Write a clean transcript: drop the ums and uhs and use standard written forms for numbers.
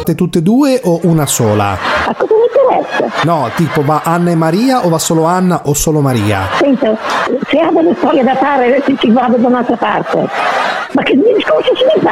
fate tutte e due o una sola? A cosa mi interessa? No, tipo va Anna e Maria o va solo Anna o solo Maria? Senta, se ha delle storie da fare ci vado da un'altra parte. Ma che discorso si ne fa?